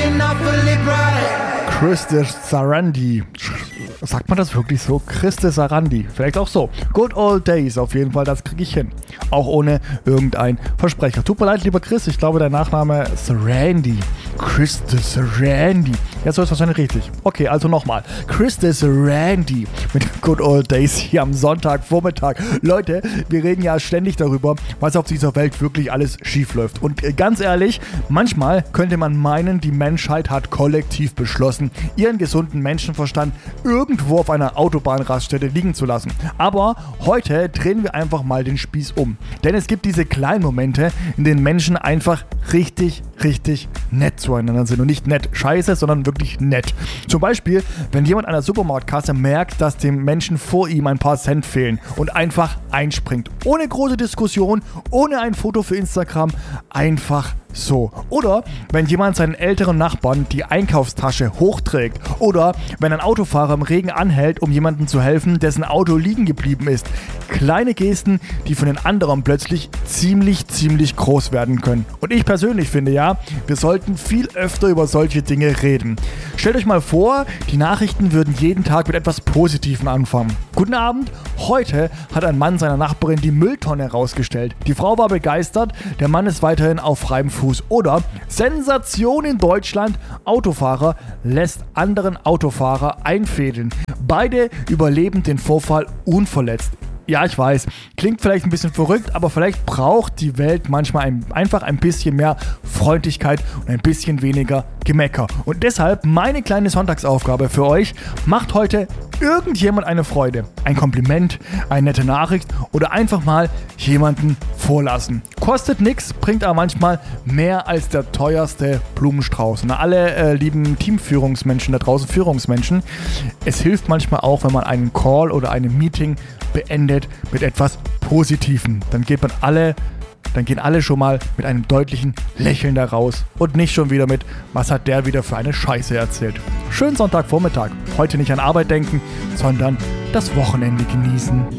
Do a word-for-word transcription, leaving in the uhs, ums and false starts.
shining awfully bright. Christus Sarandi. Sagt man das wirklich so? Christus Sarandi. Vielleicht auch so. Good old days, auf jeden Fall, das kriege ich hin. Auch ohne irgendein Versprecher. Tut mir leid, lieber Chris, ich glaube, der Nachname Sarandi. Christus Sarandi. Ja, so ist wahrscheinlich richtig. Okay, also nochmal. Christus Sarandi mit Good old days hier am Sonntagvormittag. Leute, wir reden ja ständig darüber, was auf dieser Welt wirklich alles schief läuft. Und ganz ehrlich, manchmal könnte man meinen, die Menschheit hat kollektiv beschlossen, ihren gesunden Menschenverstand irgendwo auf einer Autobahnraststätte liegen zu lassen. Aber heute drehen wir einfach mal den Spieß um. Denn es gibt diese kleinen Momente, in denen Menschen einfach richtig, richtig nett zueinander sind. Und nicht nett scheiße, sondern wirklich nett. Zum Beispiel, wenn jemand an der Supermarktkasse merkt, dass dem Menschen vor ihm ein paar Cent fehlen und einfach einspringt. Ohne große Diskussion, ohne ein Foto für Instagram, einfach so. Oder wenn jemand seinen älteren Nachbarn die Einkaufstasche hochträgt. Oder wenn ein Autofahrer im Regen anhält, um jemandem zu helfen, dessen Auto liegen geblieben ist. Kleine Gesten, die von den anderen plötzlich ziemlich, ziemlich groß werden können. Und ich persönlich finde ja, wir sollten viel öfter über solche Dinge reden. Stellt euch mal vor, die Nachrichten würden jeden Tag mit etwas Positivem anfangen. Guten Abend, heute hat ein Mann seiner Nachbarin die Mülltonne rausgestellt. Die Frau war begeistert, der Mann ist weiterhin auf freiem Fuß. Oder Sensation in Deutschland, Autofahrer lässt anderen Autofahrer einfädeln. Beide überleben den Vorfall unverletzt. Ja, ich weiß, klingt vielleicht ein bisschen verrückt, aber vielleicht braucht die Welt manchmal ein, einfach ein bisschen mehr Freundlichkeit und ein bisschen weniger Gemecker. Und deshalb meine kleine Sonntagsaufgabe für euch: Macht heute irgendjemand eine Freude. Ein Kompliment, eine nette Nachricht oder einfach mal jemanden vorlassen. Kostet nichts, bringt aber manchmal mehr als der teuerste Blumenstrauß. Und alle äh, lieben Teamführungsmenschen da draußen, Führungsmenschen, es hilft manchmal auch, wenn man einen Call oder ein Meeting beendet mit etwas Positivem. Dann geht man alle, dann gehen alle schon mal mit einem deutlichen Lächeln da raus und nicht schon wieder mit, was hat der wieder für eine Scheiße erzählt. Schönen Sonntagvormittag. Heute nicht an Arbeit denken, sondern das Wochenende genießen.